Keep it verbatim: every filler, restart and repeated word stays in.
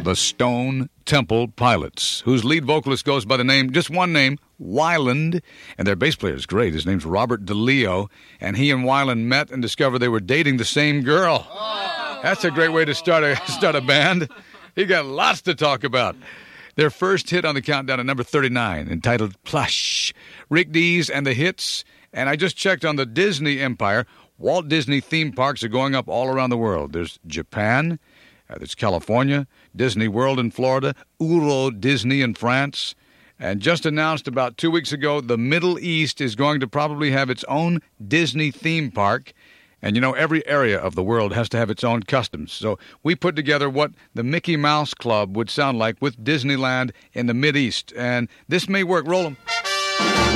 the Stone Temple Pilots, whose lead vocalist goes by the name, just one name, Weiland, and their bass player is great. His name's Robert DeLeo, and he and Weiland met and discovered they were dating the same girl. Oh. That's a great way to start a start a band. You got lots to talk about. Their first hit on the countdown at number thirty-nine, entitled Plush. Rick Dees and the Hits, and I just checked on the Disney Empire. Walt Disney theme parks are going up all around the world. There's Japan, uh, there's California, Disney World in Florida, Euro Disney in France, and just announced about two weeks ago, the Middle East is going to probably have its own Disney theme park. And, you know, every area of the world has to have its own customs. So we put together what the Mickey Mouse Club would sound like with Disneyland in the Mideast. And this may work. Roll 'em.